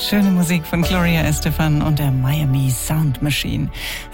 Schöne Musik von Gloria Estefan und der Miami Sound Machine.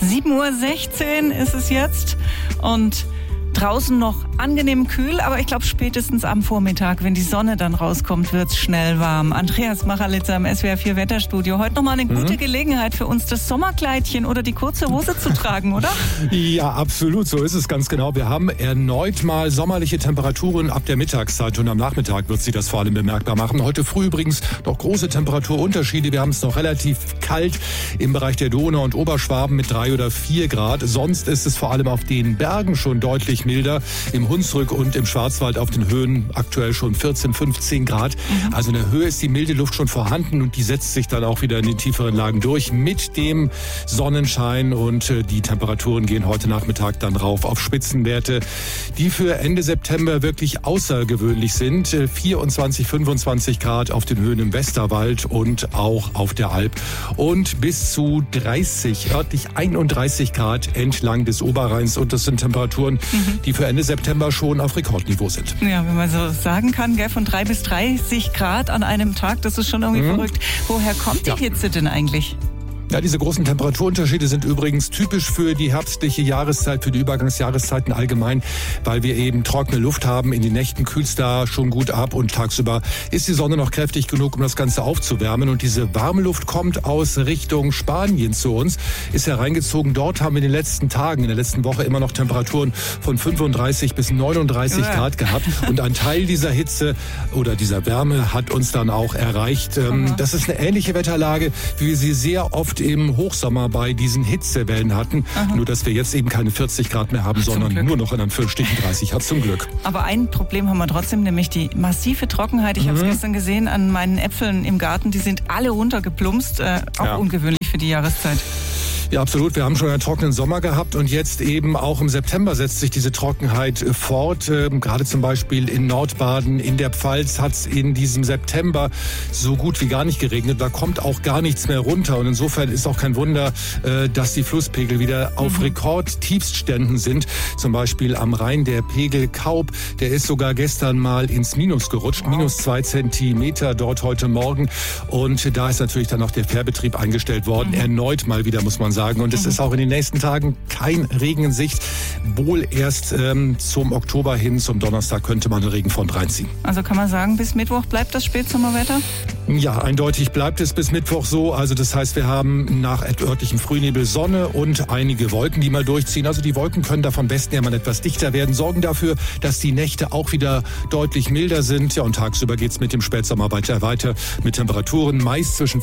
7:16 Uhr ist es jetzt und draußen noch angenehm kühl, aber ich glaube spätestens am Vormittag, wenn die Sonne dann rauskommt, wird's schnell warm. Andreas Machalitzer im SWR 4 Wetterstudio. Heute nochmal eine gute Gelegenheit für uns, das Sommerkleidchen oder die kurze Hose zu tragen, oder? Ja, absolut, so ist es ganz genau. Wir haben erneut mal sommerliche Temperaturen ab der Mittagszeit und am Nachmittag wird sich das vor allem bemerkbar machen. Heute früh übrigens noch große Temperaturunterschiede. Wir haben es noch relativ kalt im Bereich der Donau und Oberschwaben mit 3 oder 4 Grad. Sonst ist es vor allem auf den Bergen schon deutlich milder. Im Hunsrück und im Schwarzwald auf den Höhen aktuell schon 14, 15 Grad. Also in der Höhe ist die milde Luft schon vorhanden und die setzt sich dann auch wieder in den tieferen Lagen durch mit dem Sonnenschein und die Temperaturen gehen heute Nachmittag dann rauf auf Spitzenwerte, die für Ende September wirklich außergewöhnlich sind. 24, 25 Grad auf den Höhen im Westerwald und auch auf der Alp und bis zu 30, örtlich 31 Grad entlang des Oberrheins und das sind Temperaturen, die für Ende September schon auf Rekordniveau sind. Ja, wenn man so sagen kann, gell, von 3 bis 30 Grad an einem Tag, das ist schon irgendwie verrückt. Woher kommt die Hitze denn eigentlich? Ja, diese großen Temperaturunterschiede sind übrigens typisch für die herbstliche Jahreszeit, für die Übergangsjahreszeiten allgemein, weil wir eben trockene Luft haben. In den Nächten kühlt es da schon gut ab und tagsüber ist die Sonne noch kräftig genug, um das Ganze aufzuwärmen. Und diese warme Luft kommt aus Richtung Spanien zu uns, ist hereingezogen. Dort haben wir in den letzten Tagen, in der letzten Woche immer noch Temperaturen von 35 bis 39 Grad gehabt. Und ein Teil dieser Hitze oder dieser Wärme hat uns dann auch erreicht. Das ist eine ähnliche Wetterlage, wie wir sie sehr oft im Hochsommer bei diesen Hitzewellen hatten. Nur, dass wir jetzt eben keine 40 Grad mehr haben, sondern nur noch in Anführungsstrichen 30 Grad zum Glück. Aber ein Problem haben wir trotzdem, nämlich die massive Trockenheit. Ich habe es gestern gesehen an meinen Äpfeln im Garten. Die sind alle runtergeplumpst. Auch ungewöhnlich für die Jahreszeit. Ja, absolut. Wir haben schon einen trockenen Sommer gehabt und jetzt eben auch im September setzt sich diese Trockenheit fort. Gerade zum Beispiel in Nordbaden, in der Pfalz hat es in diesem September so gut wie gar nicht geregnet. Da kommt auch gar nichts mehr runter und insofern ist auch kein Wunder, dass die Flusspegel wieder auf Rekordtiefstständen sind. Zum Beispiel am Rhein der Pegel Kaub, der ist sogar gestern mal ins Minus gerutscht. -2 Zentimeter dort heute Morgen und da ist natürlich dann auch der Fährbetrieb eingestellt worden. Erneut mal wieder, muss man sagen. Und es ist auch in den nächsten Tagen kein Regen in Sicht. Wohl erst zum Oktober hin, zum Donnerstag könnte man eine Regenfront reinziehen. Also kann man sagen, bis Mittwoch bleibt das Spätsommerwetter? Ja, eindeutig bleibt es bis Mittwoch so. Also das heißt, wir haben nach örtlichem Frühnebel Sonne und einige Wolken, die mal durchziehen. Also die Wolken können da vom Westen her mal etwas dichter werden, sorgen dafür, dass die Nächte auch wieder deutlich milder sind. Ja, und tagsüber geht's mit dem Spätsommer weiter mit Temperaturen meist zwischen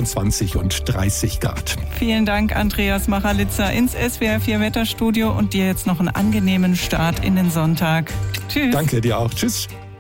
25 und 30 Grad. Vielen Dank, Andreas Machalitzer ins SWR 4 Wetterstudio und dir jetzt noch einen angenehmen Start in den Sonntag. Tschüss. Danke, dir auch. Tschüss.